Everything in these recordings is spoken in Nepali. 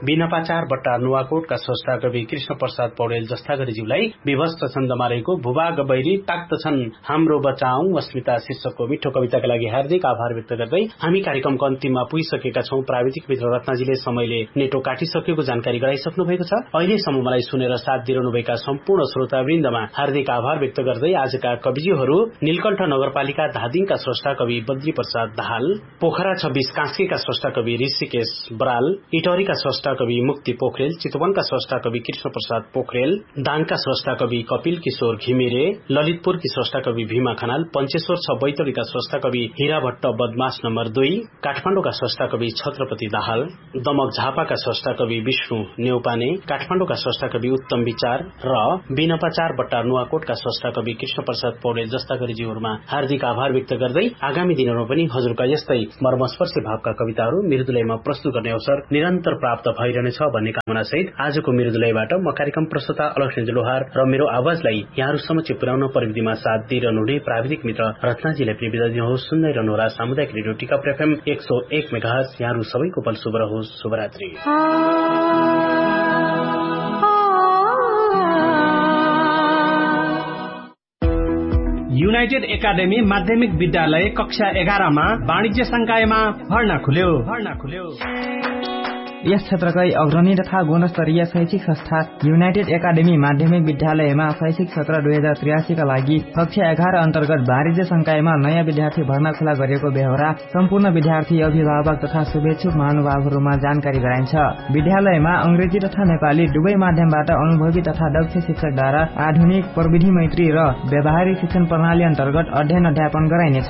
बिनपाचार बट्टा नुवाकोटका स्रष्टा कवि कृष्ण प्रसाद पौडेल जस्ता गरिज्यूलाई विभस्त छन्दमा रहेको भूभाग बैरी ताक्दछन् हाम्रो बचाऊ अस्मिता शीर्षकको मिठो कविताका लागि हार्दिक आभार व्यक्त गर्दै हामी कार्यक्रमको अन्तिममा पुगिसकेका छौं। प्राविधिक मित्र रत्नाजीले समयले नेटो काटिसकेको जानकारी गराइसक्नु भएको छ। अहिलेसम्म मलाई सुनेर साथ दिइरहनुभएका सम्पूर्ण श्रोतावृन्दमा हार्दिक आभार व्यक्त गर्दै आजका कविज्यूहरू नीलकण्ठ नगरपालिका धादिङका स्रष्टा कवि बद्री प्रसाद दाहाल, पोखरा 26 कास्कीका स्रष्टा कवि ऋषिकेश बराल, इटहरीका स्रष्टा कवि मुक्ति पोखरेल, चितवनका स्रष्टा कवि कृष्ण प्रसाद पोखरेल, दाङका स्रष्टा कवि कपिल किशोर घिमिरे, ललितपुरकी स्रष्टा कवि भीमा खनाल, पञ्चेश्वर 6 बैतडीका स्रष्टा कवि हीरा भट्ट बदमाश नम्बर 2, काठमाडौँका स्रष्टा कवि छत्रपति दाहाल, दमक झापाका स्रष्टा कवि विष्णु नेउपाने, काठमाडौँका स्रष्टा कवि उत्तम विचार र बिनपाचार बट्टा नुवाकोटका स्रष्टा कवि कृष्ण प्रसाद पौडेल जस्ता गरिज्यूहरूमा हार्दिक आभार व्यक्त गर्दै आगामी दिनहरूमा पनि हजुरका यस्तै मर्मस्पर्शी भावका कविताहरू मृदुलयमा प्रस्तुत गर्ने अवसर निरन्तर प्राप्त भइरहनेछ भन्ने कामना सहित आजको मृदुलयबाट म कार्यक्रम प्रस्तुता अलक्ष्मी लोहार र मेरो आवाजलाई यहाँहरू समक्ष पुर्याउन प्रविधिमा साथ दिइरहनुहुने प्राविधिक मित्र रत्नाजीलाई पनि बिदा दिनुहोस्। सुन्दै रहनुहोला सामुदायिक रेडियो टिकापुर FM 101 मेगाहर्ज। यहाँहरू सबैको पल शुभ रहोस्। शुभरात्रि। युनाइटेड एकाडेमी माध्यमिक विद्यालय कक्षा 11 मा वाणिज्य संकायमा भर्ना खुल्यो। यस क्षेत्रकै अग्रणी तथा गुणस्तरीय शैक्षिक संस्था युनाइटेड एकाडेमी माध्यमिक विद्यालयमा शैक्षिक सत्र 2083 का लागि कक्षा 11 अन्तर्गत वाणिज्य संकायमा नयाँ विद्यार्थी भर्ना खुला गरिएको बेहोरा सम्पूर्ण विद्यार्थी, अभिभावक तथा शुभेच्छुक महानुभावहरूमा जानकारी गराइन्छ। विद्यालयमा अंग्रेजी तथा नेपाली दुवै माध्यमबाट अनुभवी तथा दक्ष शिक्षकद्वारा आधुनिक प्रविधि मैत्री र व्यावहारिक शिक्षण प्रणाली अन्तर्गत अध्ययन अध्यापन गराइनेछ।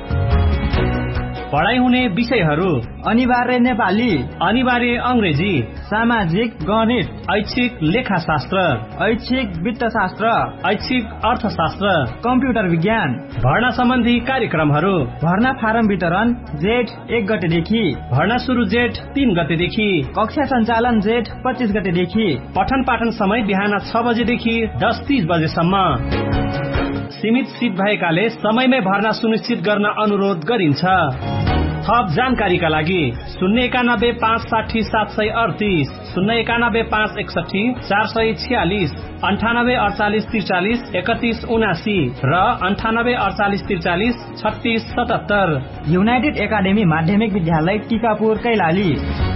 पढाइ हुने विषयहरू अनिवार्य नेपाली, अनिवार्य अंग्रेजी, सामाजिक, गणित, ऐच्छिक लेखाशास्त्र, ऐच्छिक वित्तशास्त्र, ऐच्छिक अर्थशास्त्र, कम्प्युटर विज्ञान। भर्ना सम्बन्धी कार्यक्रमहरू भर्ना फारम वितरण जेठ 1 गतेदेखि, भर्ना सुरु जेठ 3 गतेदेखि, कक्षा सञ्चालन जेठ 25 गतेदेखि, पठन पाठन समय बिहान 6 बजेदेखि 10:30 बजेसम्म। सीमित सिट भएकाले समयमै भर्ना सुनिश्चित गर्न अनुरोध गरिन्छ। थप जानकारीका लागि 091 560 738, 091 561 446, 98 48 43 31 79 र 98 48 43 36 77। युनाइटेड एकाडेमी माध्यमिक विद्यालय टिकापुर कैलाली।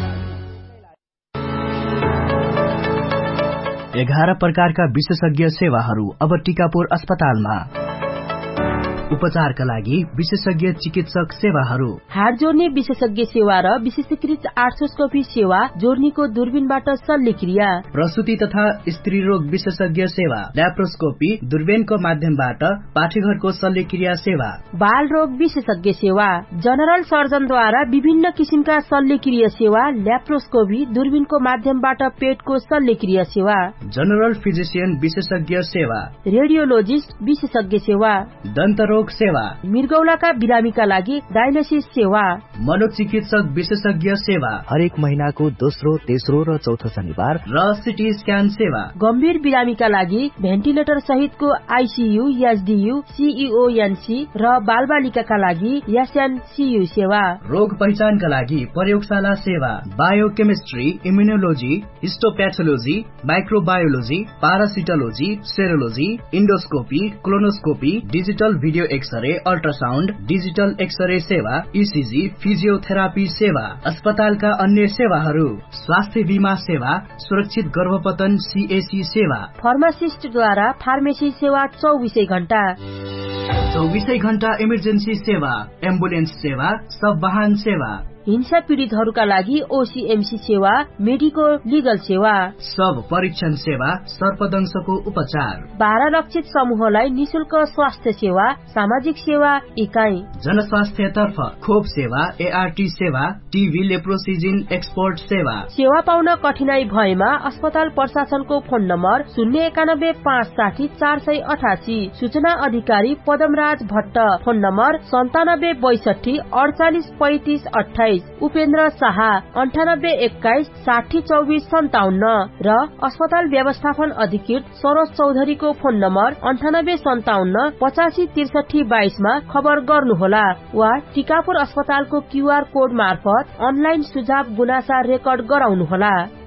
11 प्रकारका विशेषज्ञ सेवाहरू अब टिकापुर अस्पतालमा। उपचारका लागि विशेषज्ञ चिकित्सक सेवाहरू, हाड जोड्ने विशेषज्ञ सेवा र विशेषीकृत आर्थ्रोस्कोपी सेवा, जोर्नीको दूरबीनबाट शल्यक्रिया, प्रसुति तथा स्त्री रोग विशेषज्ञ सेवा, ल्याप्रोस्कोपी दूरबीनको माध्यमबाट पाठेघरको शल्यक्रिया सेवा, बाल रोग विशेषज्ञ सेवा, जनरल सर्जनद्वारा विभिन्न किसिमका शल्यक्रिया सेवा, ल्याप्रोस्कोपी दूरबीनको माध्यमबाट पेटको शल्यक्रिया सेवा, जनरल फिजिशियन विशेषज्ञ सेवा, रेडियोलोजिस्ट विशेषज्ञ सेवा, दन्तरोग सेवा, मृगौलाका बिरामीका लागि डायलिसिस सेवा, मनोचिकित्सक विशेषज्ञ सेवा, हरेक महिनाको दोस्रो, तेस्रो र चौथो शनिबार, र सिटी स्क्यान सेवा, गम्भीर बिरामीका लागि भेन्टिलेटर सहितको आईसीयू, एसडीयू, सीईओएनसी र बालबालिकाका लागि एसएनसीयू सेवा, रोग पहिचानका लागि प्रयोगशाला सेवा, biochemistry, immunology, हिस्टोप्याथोलोजी, microbiology, पारासिटोलोजी, सेरोलोजी, endoscopy, colonoscopy, digital video x-ray, ultrasound, digital x-ray सेवा, ईसीजी, फिजियोथेरापी सेवा, अस्पतालका अन्य सेवाहरू, स्वास्थ्य बीमा सेवा, सुरक्षित गर्भपतन सीएसी सेवा, फार्मासिस्टद्वारा फार्मेसी सेवा 24 घण्टा, 24 घण्टा इमर्जेन्सी सेवा, एम्बुलेन्स सेवा, सब वाहन सेवा, हिंसा पीडितहरूका लागि ओसीएमसी सेवा, मेडिको लिगल सेवा, सब परीक्षण सेवा, सर्पदंशको उपचार, 12 लक्षित समूहलाई निशुल्क स्वास्थ्य सेवा, सामाजिक सेवा इकाइ, जनस्वास्थ्य तर्फ खोप सेवा, एआरटी सेवा, टीबी लेप्रोसिजिन एक्सपोर्ट सेवा। सेवा पाउन कठिनाई भएमा अस्पताल प्रशासनको फोन नम्बर 091 560 488, सूचना अधिकारी पदमराज भट्ट, फोन नम्बर 97 62 48 35 28, उपेन्द्र शाह 98 21 60 24 57 र अस्पताल व्यवस्थापन अधिकृत सरोज चौधरीको फोन नम्बर 98 57 85 63 22 मा खबर गर्नुहोला वा टिकापुर अस्पतालको क्यूआर कोड मार्फत अनलाइन सुझाव गुनासा रेकर्ड गराउनुहोला।